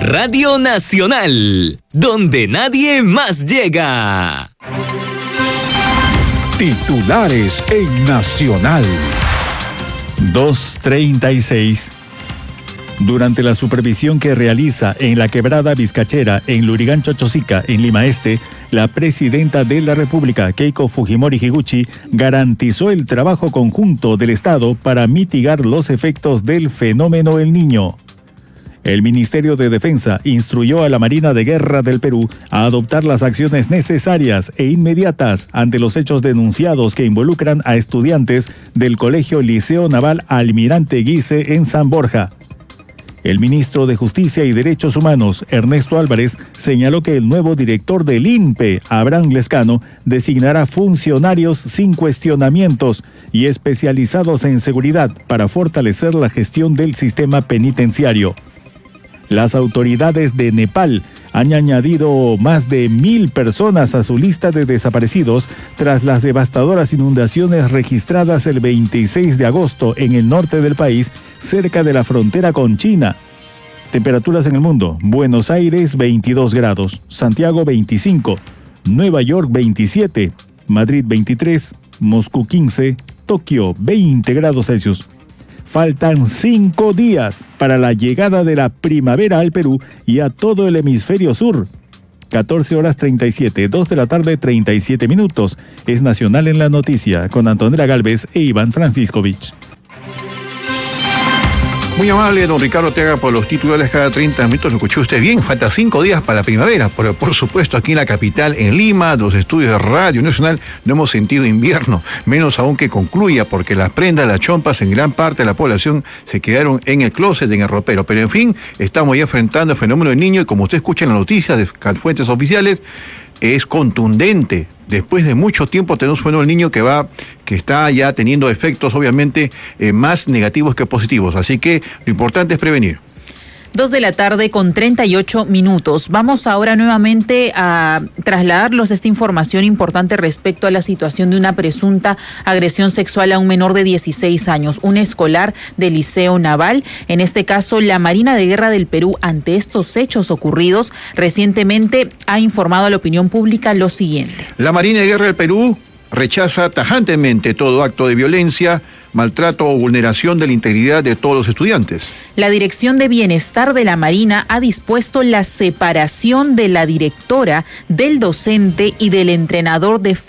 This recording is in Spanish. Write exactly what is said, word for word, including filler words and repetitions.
Radio Nacional, donde nadie más llega. Titulares en Nacional. dos treinta y seis. Durante la supervisión que realiza en la quebrada Vizcachera, en Lurigancho Chosica, en Lima Este, la presidenta de la República, Keiko Fujimori Higuchi, garantizó el trabajo conjunto del Estado para mitigar los efectos del fenómeno El Niño. El Ministerio de Defensa instruyó a la Marina de Guerra del Perú a adoptar las acciones necesarias e inmediatas ante los hechos denunciados que involucran a estudiantes del Colegio Liceo Naval Almirante Guise en San Borja. El ministro de Justicia y Derechos Humanos, Ernesto Álvarez, señaló que el nuevo director del I N P E, Abraham Lescano, designará funcionarios sin cuestionamientos y especializados en seguridad para fortalecer la gestión del sistema penitenciario. Las autoridades de Nepal han añadido más de mil personas a su lista de desaparecidos tras las devastadoras inundaciones registradas el veintiséis de agosto en el norte del país, cerca de la frontera con China. Temperaturas en el mundo: Buenos Aires veintidós grados, Santiago veinticinco, Nueva York veintisiete, Madrid veintitrés, Moscú quince, Tokio veinte grados Celsius. Faltan cinco días para la llegada de la primavera al Perú y a todo el hemisferio sur. catorce horas treinta y siete, dos de la tarde treinta y siete minutos. Es Nacional en la Noticia con Antonella Galvez e Iván Franciscovich. Muy amable, don Ricardo Ortega, por los titulares cada treinta minutos. Lo escuchó usted bien. Falta cinco días para la primavera. Pero por supuesto, aquí en la capital, en Lima, los estudios de Radio Nacional, no hemos sentido invierno. Menos aún que concluya, porque las prendas, las chompas, en gran parte de la población se quedaron en el closet, en el ropero. Pero en fin, estamos ya enfrentando el fenómeno del Niño y como usted escucha en las noticias de fuentes oficiales, es contundente. Después de mucho tiempo tenemos un fenómeno del Niño que va, que está ya teniendo efectos obviamente eh, más negativos que positivos. Así que lo importante es prevenir. Dos de la tarde con treinta y ocho minutos. Vamos ahora nuevamente a trasladarlos esta información importante respecto a la situación de una presunta agresión sexual a un menor de dieciséis años, un escolar del Liceo Naval. En este caso, la Marina de Guerra del Perú, ante estos hechos ocurridos recientemente, ha informado a la opinión pública lo siguiente. La Marina de Guerra del Perú rechaza tajantemente todo acto de violencia, maltrato o vulneración de la integridad de todos los estudiantes. La Dirección de Bienestar de la Marina ha dispuesto la separación de la directora, del docente y del entrenador de